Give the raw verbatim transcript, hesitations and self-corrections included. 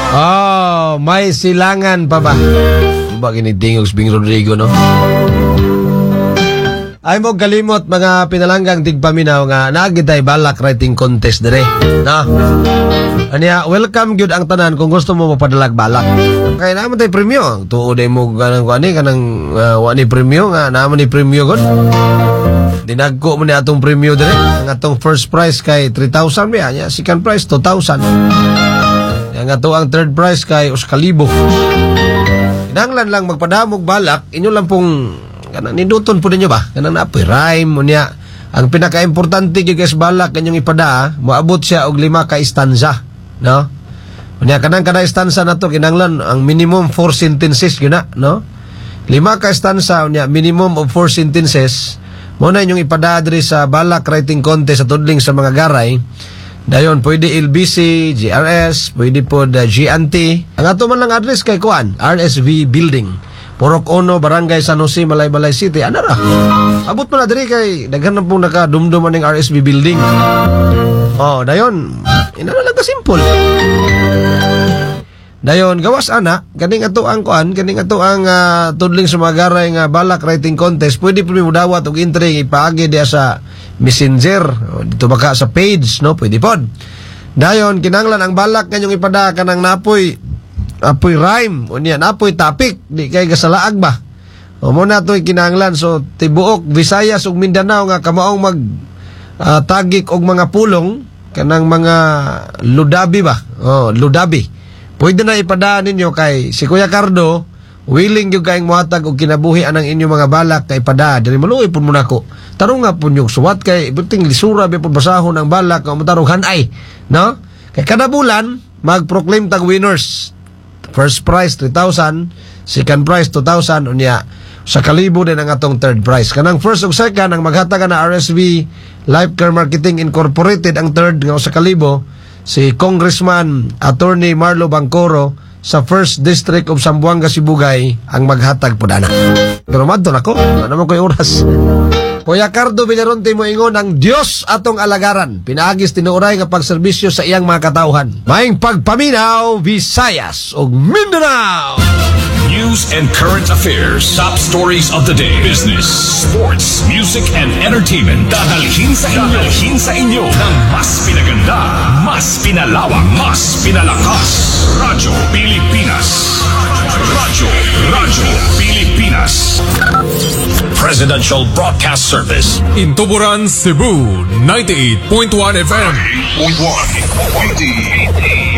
Oh, may silangan pa ba? Ba ginitingog Bing Rodrigo, no? Ay mo galimot mga pinalanggang tigpaminaw nga naagitay balak writing contest dire, no? Anya, welcome gyud ang tanan kung gusto mo mapadalag balak. Kaya naman tay premyo. Tuod mo kanang kuani kanang uh, wani premyo nga naman ni premyo gud. Dinagko mo ni atong premyo dire. Ang atong first prize kay three thousand ba nya, second prize two thousand. Ang ato ang third prize kay Oskalibo. Kinahanglan lang magpadamog balak, inyo lang pong kanang niduton po ninyo ba? Kanang naapoy rhyme mo niya. Ang pinaka-importante gyud guys balak kanyang ipada, moabot siya og lima ka stanza, no? Unya kanang kada stanza nato kinahanglan ang minimum four sentences gyud na, no? Lima ka stanza unya minimum of four sentences. Mo na inyong ipada diri sa balak writing contest sa tudling sa mga garay. Dayon pwede L B C, G R S, pwede pod uh, G N T. Ang ato man lang address kay kuan, R S V Building, Purok Ono, Barangay San Jose, Malaybalay City. Ano ra? Abot mo na diri kay daghan na pong nakadumduman ning R S V Building. Oh, dayon. Ina lang ka simple. Dayon gawas ana, kaning ato ang kuan, kaning ato ang uh, tudling sa mga garay nga balak writing contest, pwede po mo dawat og entry ipaagi diya sa Messenger, o, dito baka sa page, no? Pwede pod. Dayon kinahanglan ang balak kanyong ipada kanang napoy apoy rhyme, unya napoy topic, di kay gasalaag ba. O mo na toy kinahanglan so tibuok Visayas ug Mindanao nga kamaong mag uh, tagik og mga pulong kanang mga ludabi ba. Oh, ludabi. Pwede na ipadaan ninyo kay si Kuya Cardo, willing yung kayong muhatag o kinabuhi anang inyong mga balak kay pada. Dari maluoy po muna ko. Tarong nga po yung suwat kay buting lisura, may po basahon ang balak, o matarong hanay. No? Kay kada bulan, mag-proclaim tag winners. First prize, three thousand. Second prize, two thousand. Unya, sa kalibo din ang atong third prize. Kanang first o second, ang maghatagan na R S V Life Care Marketing Incorporated, ang third nga sa kalibo, si Congressman Attorney Marlo Bangcoro sa first District of Zamboanga, Sibugay ang maghatag po dana. Pero madto na ko, ano naman ko yung oras. Kuya Cardo Villaronte mo ingon ang Diyos atong alagaran. Pinaagis tinuoray nga pagserbisyo sa iyang mga katauhan. Maing pagpaminaw, Visayas ug Mindanao. News and current affairs. Top stories of the day. Business, sports, music, and entertainment. Dadalhin sa inyo. Dadalhin sa inyo ng mas pinaganda, mas pinalawak, mas pinalakas. Radyo Pilipinas. Radyo, Radyo Pilipinas. Presidential Broadcast Service. In Tuburan, Cebu, ninety-eight point one F M. ninety-eight point one.